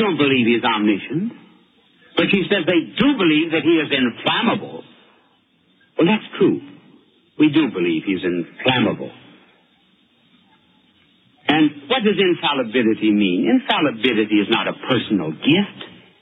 don't believe he's omniscient. But she says they do believe that he is inflammable. Well, that's true. We do believe he's inflammable. And what does infallibility mean? Infallibility is not a personal gift.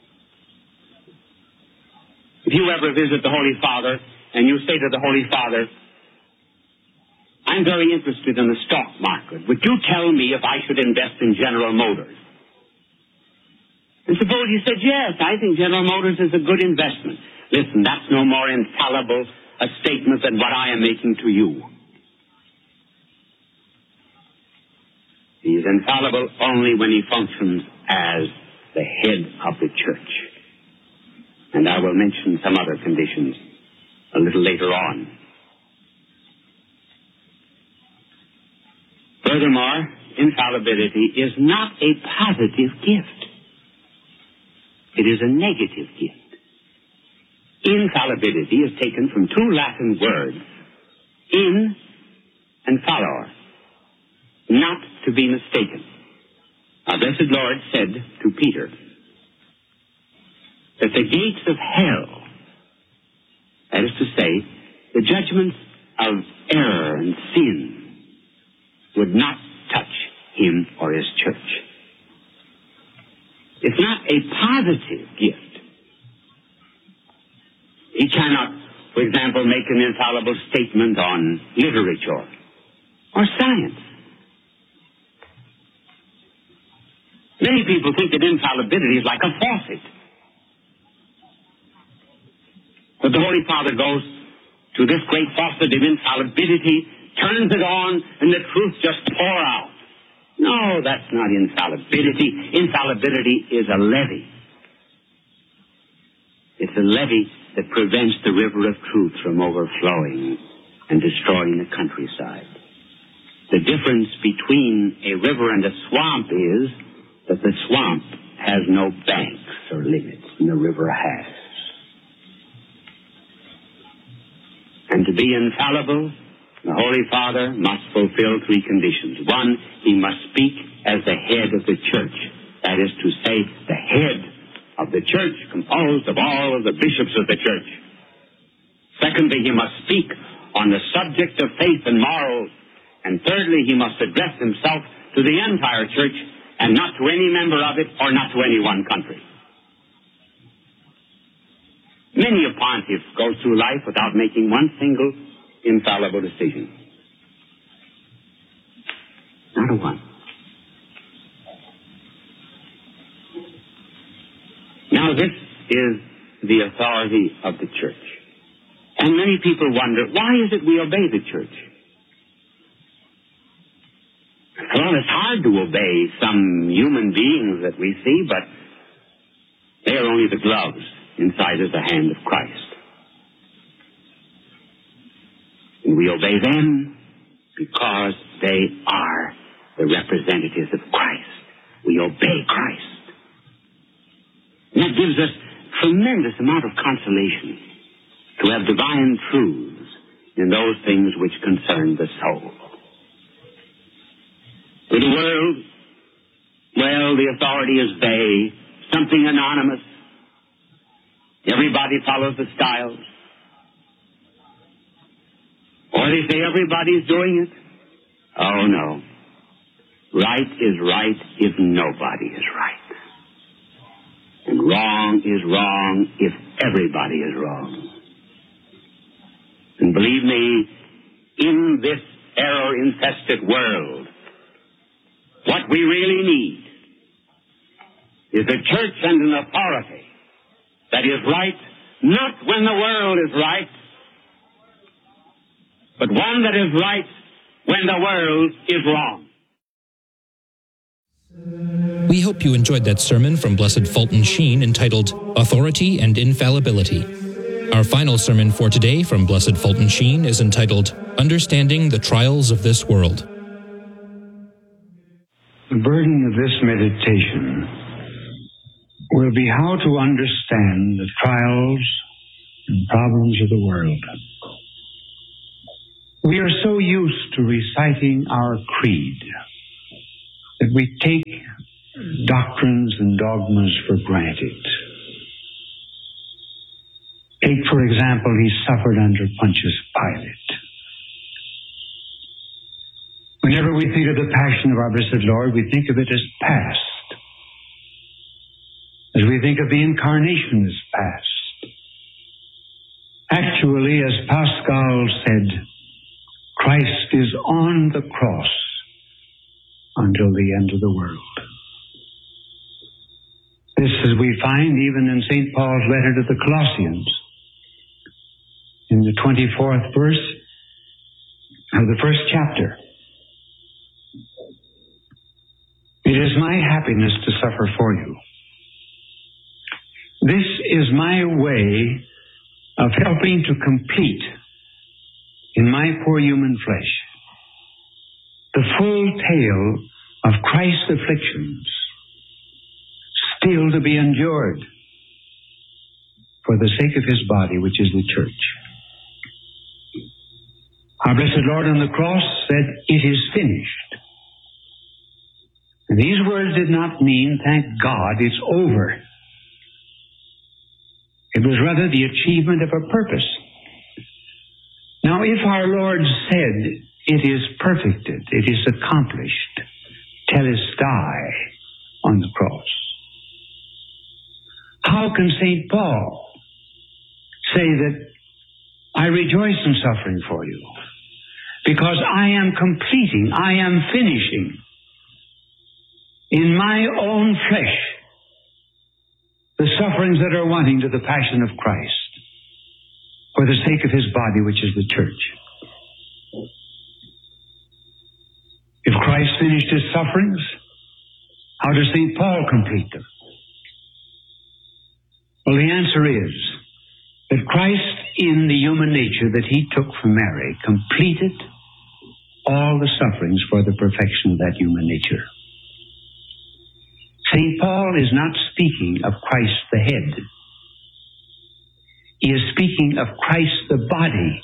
If you ever visit the Holy Father and you say to the Holy Father, I'm very interested in the stock market. Would you tell me if I should invest in General Motors? And suppose you said, yes, I think General Motors is a good investment. Listen, that's no more infallible a statement than what I am making to you. He is infallible only when he functions as the head of the church. And I will mention some other conditions a little later on. Furthermore, infallibility is not a positive gift. It is a negative gift. Infallibility is taken from two Latin words, in and fallor, not to be mistaken. Our blessed Lord said to Peter that the gates of hell, that is to say, the judgments of error and sin, would not touch him or his church. It's not a positive gift. He cannot, for example, make an infallible statement on literature or science. Many people think that infallibility is like a faucet. But the Holy Father goes to this great faucet of infallibility, turns it on, and the truth just pour out. No, that's not infallibility. Infallibility is a levee. It's a levee that prevents the river of truth from overflowing and destroying the countryside. The difference between a river and a swamp is that the swamp has no banks or limits, and the river has. And to be infallible, the Holy Father must fulfill three conditions. One, he must speak as the head of the church. That is to say, the head of the church composed of all of the bishops of the church. Secondly, he must speak on the subject of faith and morals. And thirdly, he must address himself to the entire church and not to any member of it or not to any one country. Many a pontiff goes through life without making one single infallible decision. Not a one. Now, this is the authority of the church. And many people wonder, why is it we obey the church? Well, it's hard to obey some human beings that we see, but they are only the gloves inside of the hand of Christ. And we obey them because they are the representatives of Christ. We obey Christ. And that gives us tremendous amount of consolation to have divine truths in those things which concern the soul. To the world, well, the authority is vague, something anonymous. Everybody follows the styles. Or they say everybody's doing it. Oh, no. Right is right if nobody is right. And wrong is wrong if everybody is wrong. And believe me, in this error-infested world, what we really need is a church and an authority that is right, not when the world is right, but one that is right when the world is wrong. We hope you enjoyed that sermon from Blessed Fulton Sheen entitled Authority and Infallibility. Our final sermon for today from Blessed Fulton Sheen is entitled Understanding the Trials of This World. The burden of this meditation will be how to understand the trials and problems of the world. We are so used to reciting our creed that we take doctrines and dogmas for granted. Take, for example, he suffered under Pontius Pilate. Whenever we think of the passion of our blessed Lord, we think of it as past. As we think of the incarnation as past. Actually, as Pascal said, Christ is on the cross until the end of the world. This, as we find even in St. Paul's letter to the Colossians, in the 24th verse of the first chapter. It is my happiness to suffer for you. This is my way of helping to complete in my poor human flesh the full tale of Christ's afflictions still to be endured for the sake of his body, which is the church. Our blessed Lord on the cross said, "It is finished." And these words did not mean, thank God, it's over. It was rather the achievement of a purpose. Now, if our Lord said, "It is perfected, it is accomplished," telestai, on the cross, how can St. Paul say that I rejoice in suffering for you? Because I am completing, I am finishing in my own flesh the sufferings that are wanting to the passion of Christ for the sake of his body, which is the church. If Christ finished his sufferings, how does St. Paul complete them? Well, the answer is that Christ, in the human nature that he took from Mary, completed all the sufferings for the perfection of that human nature. St. Paul is not speaking of Christ the head. He is speaking of Christ the body,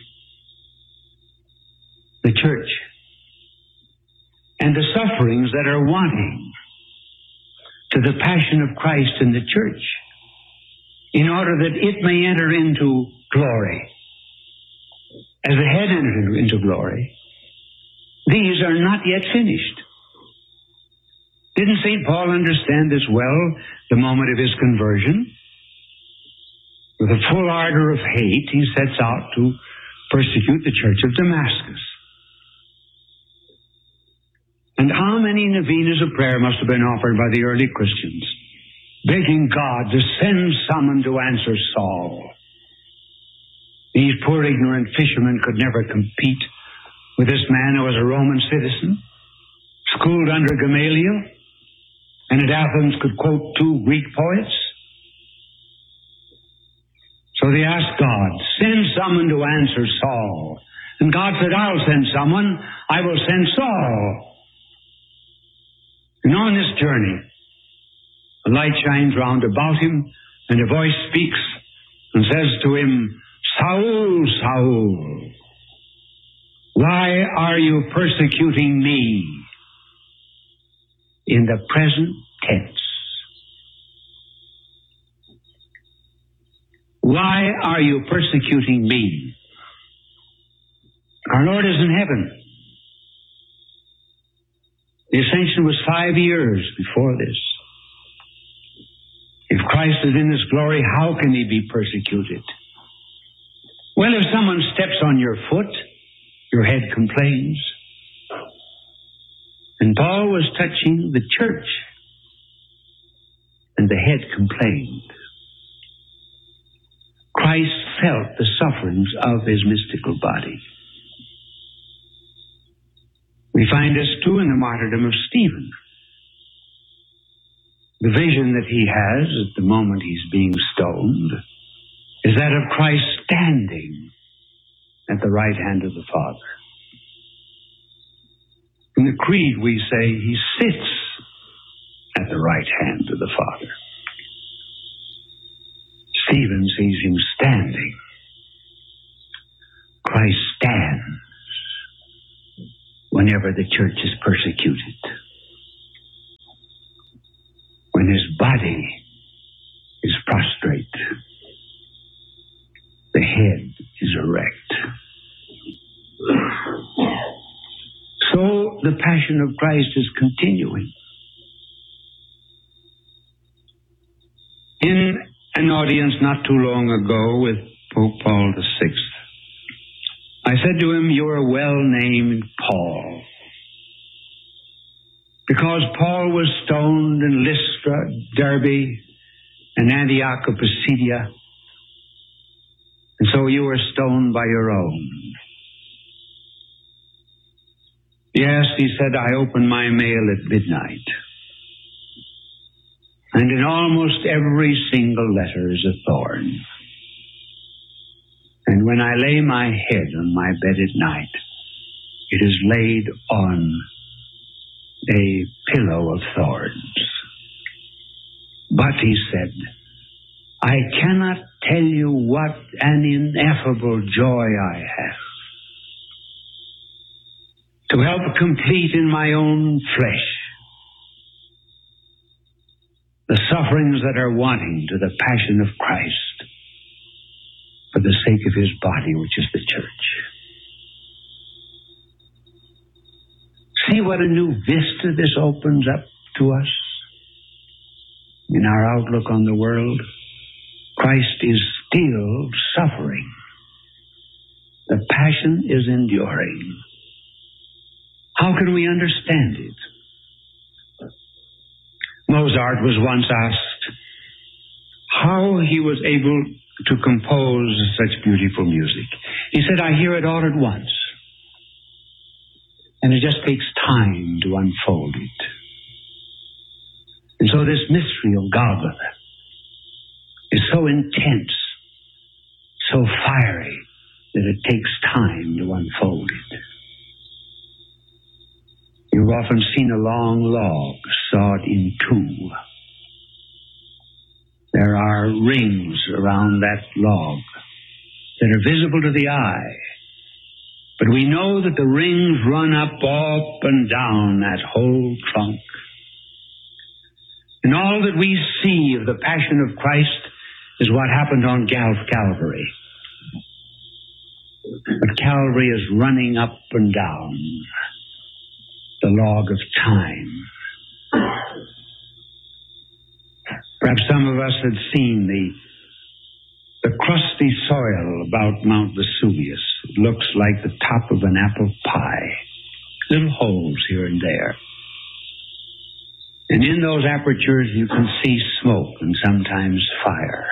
the church, and the sufferings that are wanting to the passion of Christ in the church in order that it may enter into glory. As the head entered into glory, these are not yet finished. Didn't St. Paul understand this well the moment of his conversion? With a full ardor of hate, he sets out to persecute the church of Damascus. And how many novenas of prayer must have been offered by the early Christians, begging God to send someone to answer Saul. These poor ignorant fishermen could never compete with this man who was a Roman citizen, schooled under Gamaliel, and at Athens could quote 2 Greek poets. So they asked God, send someone to answer Saul. And God said, I'll send someone. I will send Saul. And on this journey, the light shines round about him, and a voice speaks and says to him, Saul, Saul, why are you persecuting me? In the present tense. Why are you persecuting me? Our Lord is in heaven. The ascension was 5 years before this. If Christ is in his glory, how can he be persecuted? Well, if someone steps on your foot, your head complains. And Paul was touching the church, and the head complained. Christ felt the sufferings of his mystical body. We find this too in the martyrdom of Stephen. The vision that he has at the moment he's being stoned is that of Christ standing at the right hand of the Father. In the Creed we say he sits at the right hand of the Father. Stephen sees him standing. Christ stands whenever the church is persecuted. body is prostrate. The head is erect. So the Passion of Christ is continuing. In an audience not too long ago with Pope Paul VI, I said to him, "You are well named Paul, because Paul was stoned in Lystra, Derbe, and Antioch of Pisidia, and so you were stoned by your own." "Yes," he said, "I open my mail at midnight, and in almost every single letter is a thorn. And when I lay my head on my bed at night, it is laid on a pillow of thorns. But," he said, "I cannot tell you what an ineffable joy I have to help complete in my own flesh the sufferings that are wanting to the passion of Christ for the sake of his body, which is the church." See what a new vista this opens up to us in our outlook on the world. Christ is still suffering. The passion is enduring. How can we understand it? Mozart was once asked how he was able to compose such beautiful music. He said, "I hear it all at once, and it just takes time to unfold it." And so this mystery of Golgotha is so intense, so fiery, that it takes time to unfold it. You've often seen a long log sawed in two. There are rings around that log that are visible to the eye, but we know that the rings run up and down that whole trunk. And all that we see of the Passion of Christ is what happened on Calvary. But Calvary is running up and down the log of time. Perhaps some of us had seen the crusty soil about Mount Vesuvius. It looks like the top of an apple pie, little holes here and there. And in those apertures you can see smoke and sometimes fire.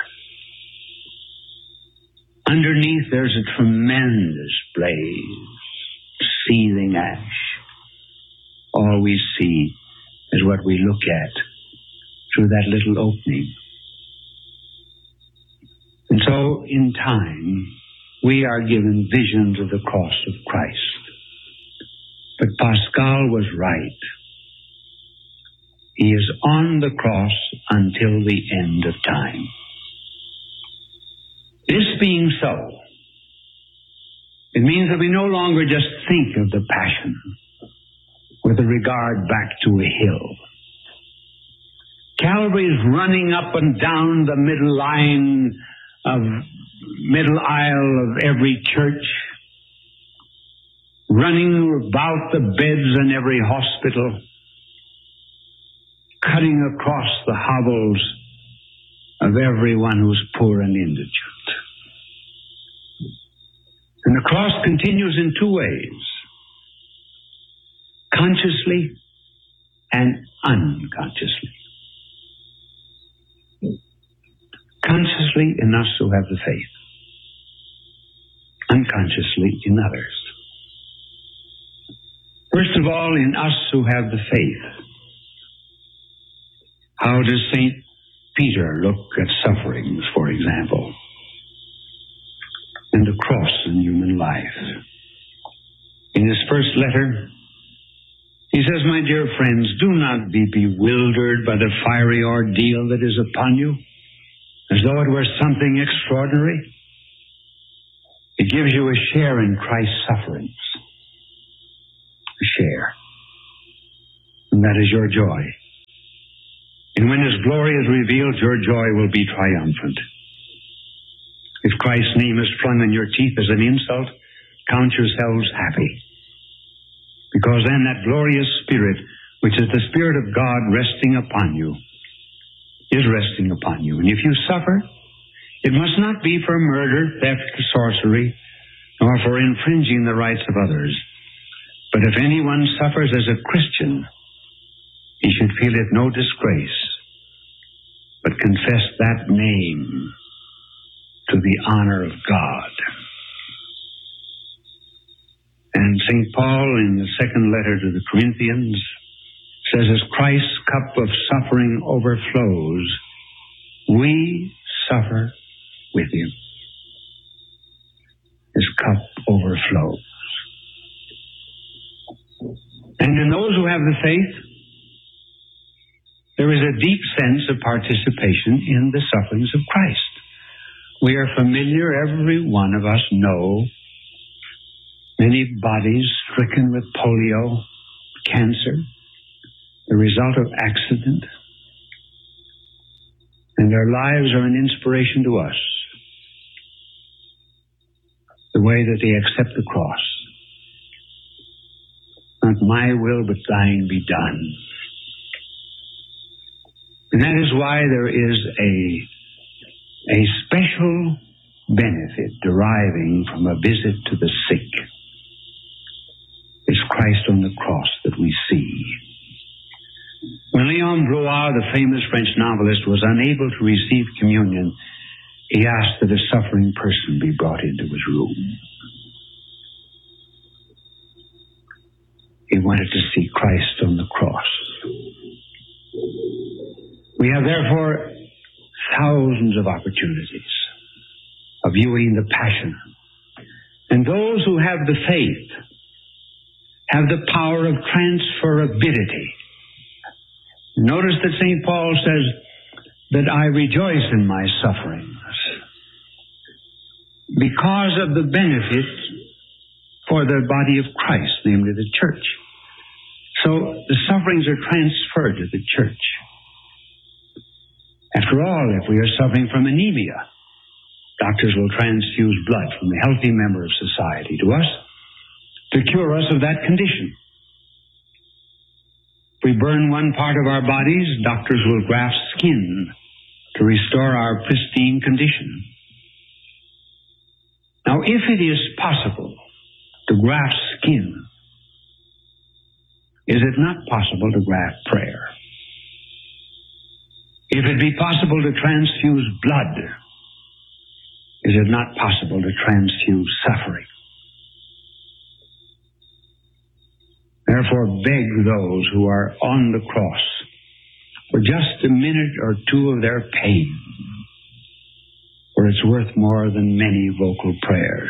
Underneath there's a tremendous blaze, seething ash. All we see is what we look at through that little opening. And so, in time, we are given visions of the cross of Christ. But Pascal was right. He is on the cross until the end of time. This being so, it means that we no longer just think of the passion with a regard back to a hill. Calvary is running up and down the middle aisle of every church, running about the beds in every hospital, cutting across the hovels of everyone who's poor and indigent. And the cross continues in two ways: consciously and unconsciously. Consciously in us who have the faith, unconsciously in others. First of all, in us who have the faith. How does St. Peter look at sufferings, for example, and the cross in human life? In his first letter, he says, "My dear friends, do not be bewildered by the fiery ordeal that is upon you, as though it were something extraordinary. It gives you a share in Christ's sufferings. A share. And that is your joy. And when His glory is revealed, your joy will be triumphant. If Christ's name is flung in your teeth as an insult, count yourselves happy. Because then that glorious Spirit, which is the Spirit of God resting upon you, is resting upon you. And if you suffer, it must not be for murder, theft, sorcery, nor for infringing the rights of others. But if anyone suffers as a Christian, he should feel it no disgrace, but confess that name to the honor of God. And St. Paul, in the second letter to the Corinthians, says, as Christ's cup of suffering overflows, we suffer with Him. His cup overflows. And in those who have the faith, there is a deep sense of participation in the sufferings of Christ. We are familiar, every one of us know, many bodies stricken with polio, cancer, the result of accident, and their lives are an inspiration to us. The way that they accept the cross. Not my will, but thine be done. And that is why there is a special benefit deriving from a visit to the sick. It's Christ on the cross that we see. When Léon Blois, the famous French novelist, was unable to receive communion, he asked that a suffering person be brought into his room. He wanted to see Christ on the cross. We have therefore thousands of opportunities of viewing the Passion. And those who have the faith have the power of transferability. Notice that St. Paul says that I rejoice in my sufferings because of the benefit for the body of Christ, namely the church. So the sufferings are transferred to the church. After all, if we are suffering from anemia, doctors will transfuse blood from a healthy member of society to us to cure us of that condition. If we burn one part of our bodies, doctors will graft skin to restore our pristine condition. Now, if it is possible to graft skin, is it not possible to graft prayer? If it be possible to transfuse blood, is it not possible to transfuse suffering? Therefore, beg those who are on the cross for just a minute or two of their pain, for it's worth more than many vocal prayers.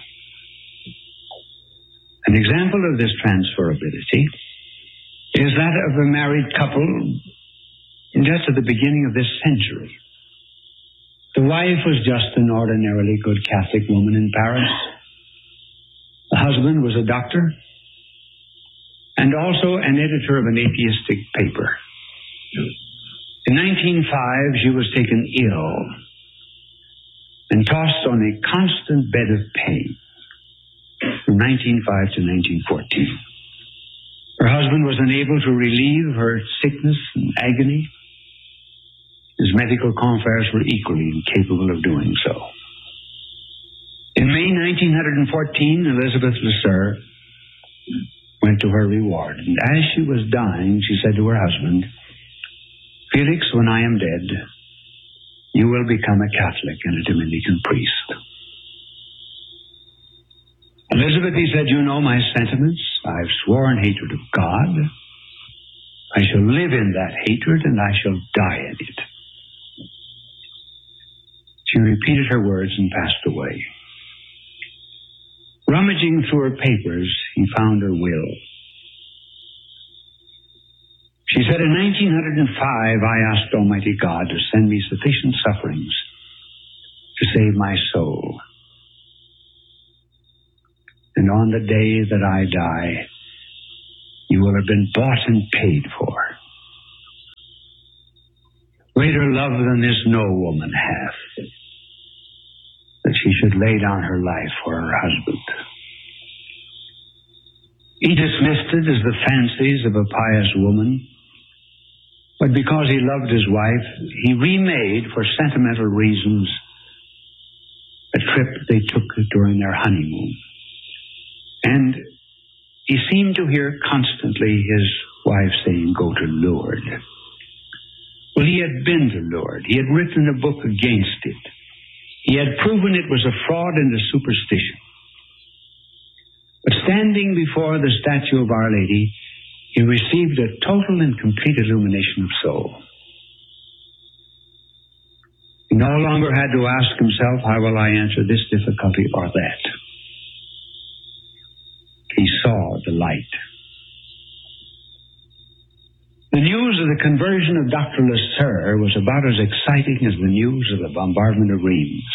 An example of this transferability is that of a married couple just at the beginning of this century. The wife was just an ordinarily good Catholic woman in Paris. The husband was a doctor and also an editor of an atheistic paper. In 1905, she was taken ill and tossed on a constant bed of pain from 1905 to 1914. Her husband was unable to relieve her sickness and agony. His medical confreres were equally incapable of doing so. In May 1914, Elizabeth Lesueur went to her reward. And as she was dying, she said to her husband, Felix, when I am dead, you will become a Catholic and a Dominican priest. Elizabeth, he said, you know my sentiments. I've sworn hatred of God. I shall live in that hatred and I shall die in it. She repeated her words and passed away. Rummaging through her papers, he found her will. She said, in 1905, I asked Almighty God to send me sufficient sufferings to save my soul. And on the day that I die, you will have been bought and paid for. Greater love than this no woman hath, that she should lay down her life for her husband. He dismissed it as the fancies of a pious woman, but because he loved his wife, he remade, for sentimental reasons, a trip they took during their honeymoon. And he seemed to hear constantly his wife saying, "Go to Lourdes." Well, he had been to Lourdes. He had written a book against it. He had proven it was a fraud and a superstition. But standing before the statue of Our Lady, he received a total and complete illumination of soul. He no longer had to ask himself, how will I answer this difficulty or that? He saw the light. The news of the conversion of Dr. Lasser was about as exciting as the news of the bombardment of Rheims.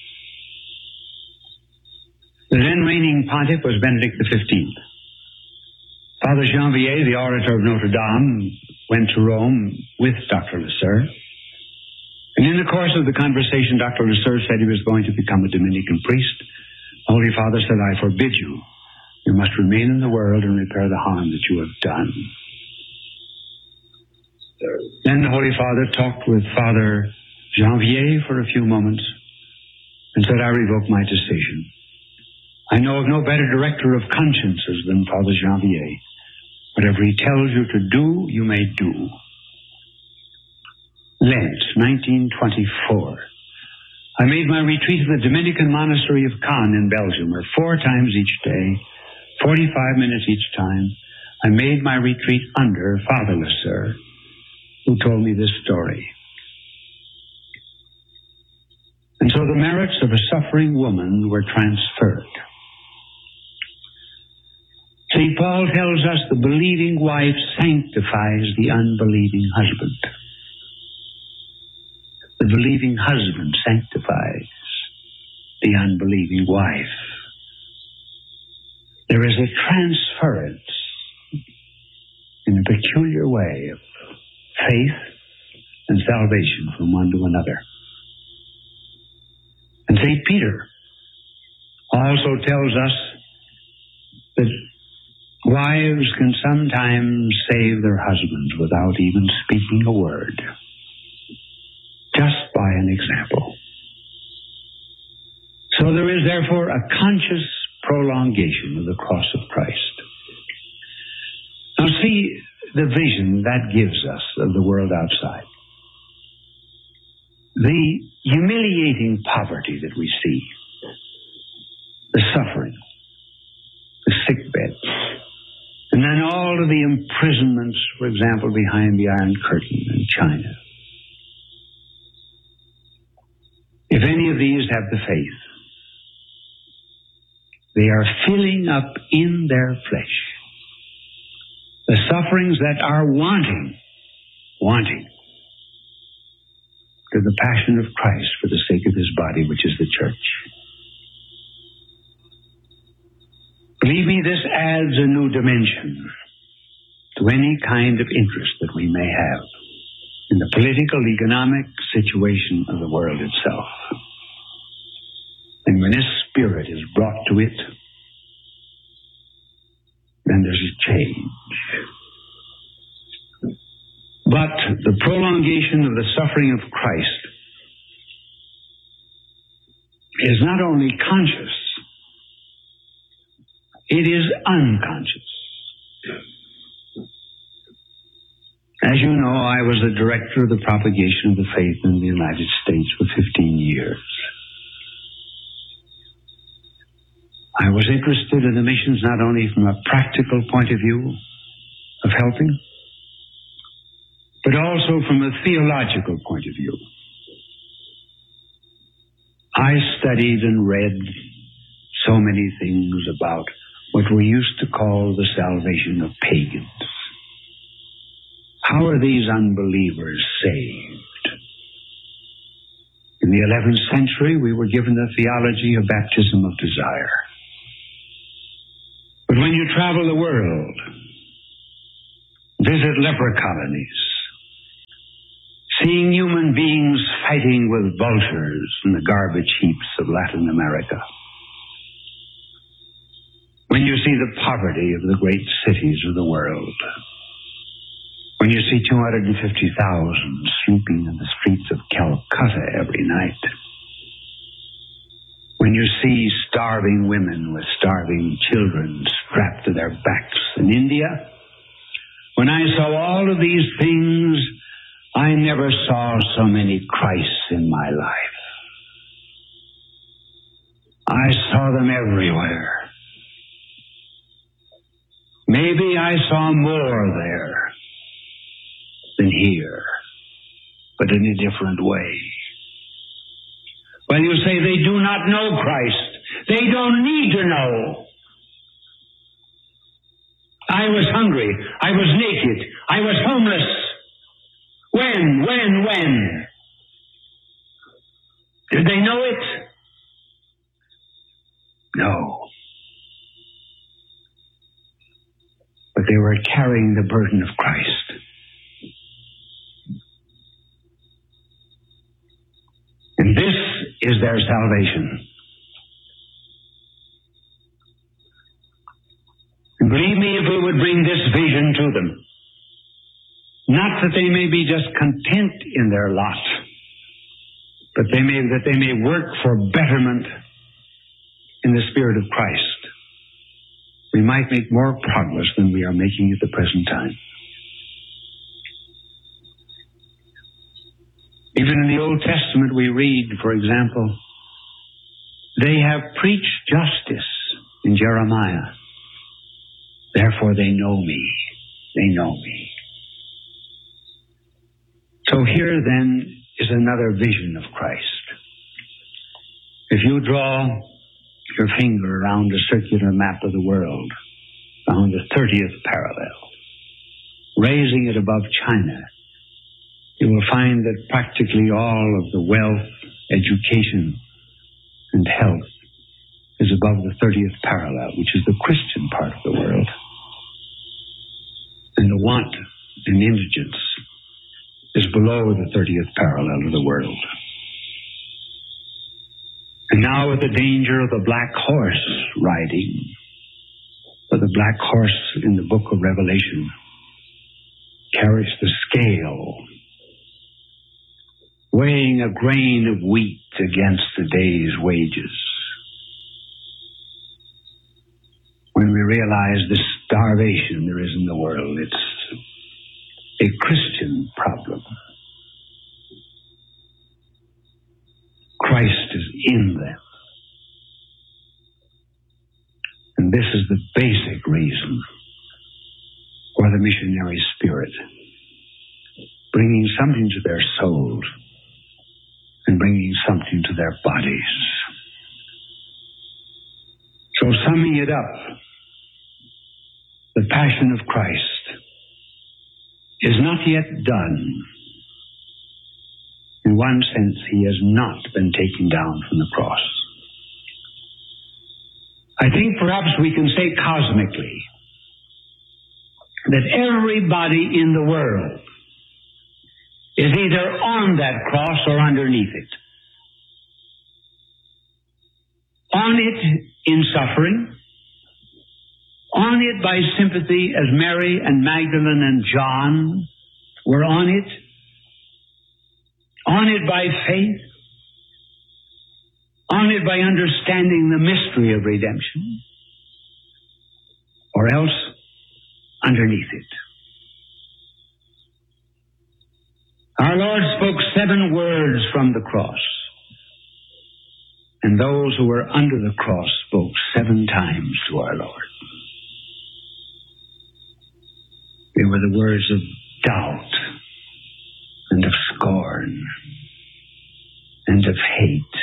The then reigning pontiff was Benedict XV. Father Janvier, the orator of Notre Dame, went to Rome with Dr. Lasser. And in the course of the conversation, Dr. Lasser said he was going to become a Dominican priest. The Holy Father said, "I forbid you. You must remain in the world and repair the harm that you have done." Then the Holy Father talked with Father Janvier for a few moments and said, "I revoke my decision. I know of no better director of consciences than Father Janvier. Whatever he tells you to do, you may do." Lent, 1924. I made my retreat in the Dominican monastery of Caen in Belgium, where 4 times each day, 45 minutes each time, I made my retreat under Father Lasser, who told me this story. And so the merits of a suffering woman were transferred. St. Paul tells us the believing wife sanctifies the unbelieving husband. The believing husband sanctifies the unbelieving wife. There is a transference in a peculiar way of faith and salvation from one to another. And St. Peter also tells us that wives can sometimes save their husbands without even speaking a word, just by an example. So there is therefore a conscious prolongation of the cross of Christ. Now see the vision that gives us of the world outside. The humiliating poverty that we see, the suffering, the sickbed, and then all of the imprisonments, for example, behind the Iron Curtain in China. If any of these have the faith, they are filling up in their flesh the sufferings that are wanting to the passion of Christ for the sake of his body, which is the church. Believe me, this adds a new dimension to any kind of interest that we may have in the political, economic situation of the world itself. And when this spirit is brought to it, then there's a change. But the prolongation of the suffering of Christ is not only conscious, it is unconscious. As you know, I was the director of the propagation of the faith in the United States for 15 years. I was interested in the missions not only from a practical point of view of helping, but also from a theological point of view. I studied and read so many things about what we used to call the salvation of pagans. How are these unbelievers saved? In the 11th century, we were given the theology of baptism of desire. But when you travel the world, visit leper colonies, seeing human beings fighting with vultures in the garbage heaps of Latin America. When you see the poverty of the great cities of the world, when you see 250,000 sleeping in the streets of Calcutta every night, when you see starving women with starving children strapped to their backs in India, when I saw all of these things, I never saw so many Christs in my life. I saw them everywhere. Maybe I saw more there than here, but in a different way. Well, you say they do not know Christ. They don't need to know. I was hungry. I was naked. I was homeless. When? Did they know it? No. But they were carrying the burden of Christ. And this is their salvation. And believe me, if we would bring this vision to them, not that they may be just content in their lot, but that they may work for betterment in the Spirit of Christ, we might make more progress than we are making at the present time. Even in the Old Testament we read, for example, they have preached justice in Jeremiah. Therefore they know me. They know me. So here then is another vision of Christ. If you draw your finger around a circular map of the world, around the 30th parallel, raising it above China, you will find that practically all of the wealth, education, and health is above the 30th parallel, which is the Christian part of the world. And the want and indigence is below the 30th parallel of the world. And now with the danger of the black horse riding, for the black horse in the book of Revelation carries the scale, weighing a grain of wheat against the day's wages. When we realize the starvation there is in the world, it's a Christian problem. Christ is in them. And this is the basic reason for the missionary spirit, bringing something to their souls and bringing something to their bodies. So summing it up, the passion of Christ is not yet done. In one sense, he has not been taken down from the cross. I think perhaps we can say cosmically that everybody in the world is either on that cross or underneath it. On it in suffering, on it by sympathy as Mary and Magdalene and John were on it by faith, on it by understanding the mystery of redemption, or else underneath it. Our Lord spoke 7 words from the cross, and those who were under the cross spoke 7 times to our Lord. They were the words of doubt and of scorn and of hate.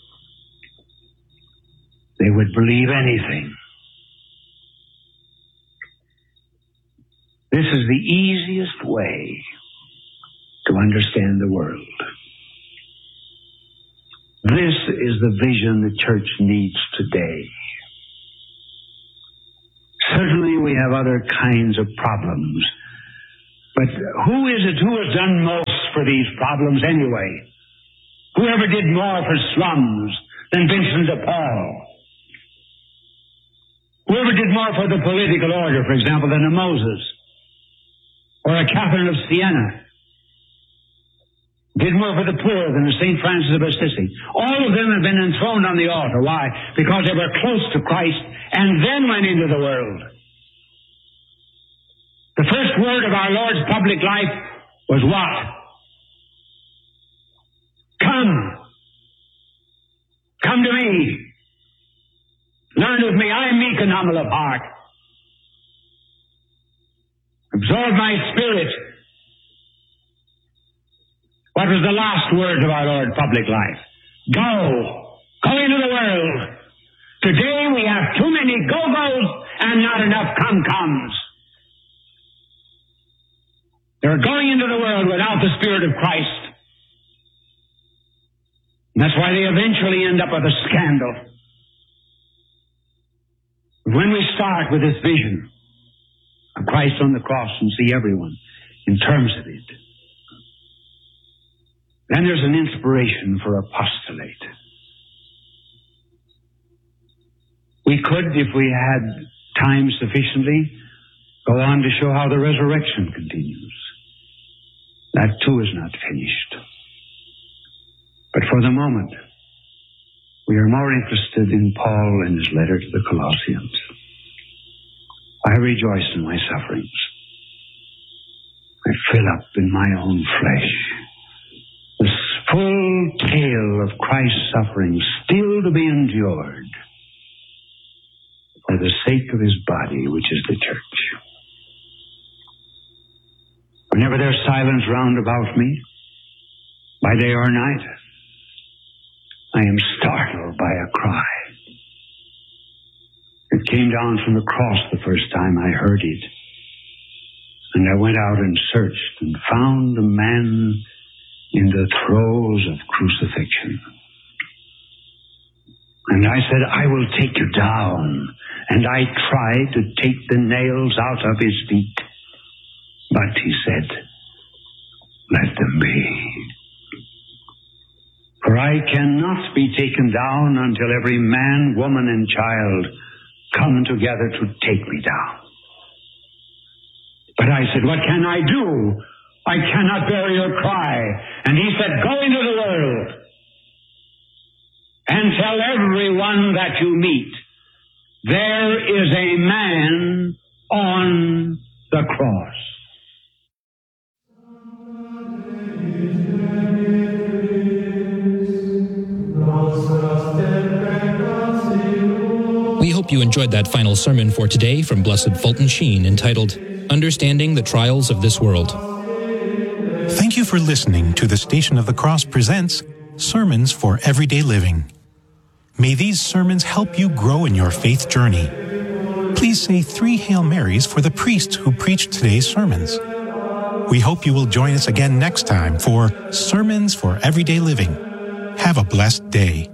They would believe anything. This is the easiest way to understand the world. This is the vision the church needs today. Certainly we have other kinds of problems, but who is it who has done most for with these problems anyway? Whoever did more for slums than Vincent de Paul? Whoever did more for the political order, for example, than a Moses or a Catherine of Siena? Did more for the poor than a St. Francis of Assisi? All of them have been enthroned on the altar. Why? Because they were close to Christ and then went into the world. The first word of our Lord's public life was what? Come. Come to me. Learn of me. I am meek and humble of heart. Absorb my spirit. What was the last word of our Lord's public life? Go. Go into the world. Today we have too many go-goes and not enough come-comes. They're going into the world without the Spirit of Christ. And that's why they eventually end up with a scandal. When we start with this vision of Christ on the cross and see everyone in terms of it, then there's an inspiration for apostolate. We could, if we had time sufficiently, go on to show how the resurrection continues. That too is not finished. But for the moment, we are more interested in Paul and his letter to the Colossians. I rejoice in my sufferings. I fill up in my own flesh the full tale of Christ's sufferings still to be endured for the sake of his body, which is the church. Whenever there's silence round about me, by day or night, I am startled by a cry. It came down from the cross the first time I heard it. And I went out and searched and found a man in the throes of crucifixion. And I said, I will take you down. And I tried to take the nails out of his feet. But he said, let them be. For I cannot be taken down until every man, woman, and child come together to take me down. But I said, what can I do? I cannot bear your cry. And he said, go into the world and tell everyone that you meet, there is a man on the cross. We hope you enjoyed that final sermon for today from Blessed Fulton Sheen, entitled Understanding the Trials of This World. Thank you for listening to the Station of the Cross presents Sermons for Everyday Living. May these sermons help you grow in your faith journey. Please say 3 Hail Marys for the priests who preached today's sermons. We hope you will join us again next time for Sermons for Everyday Living. Have a blessed day.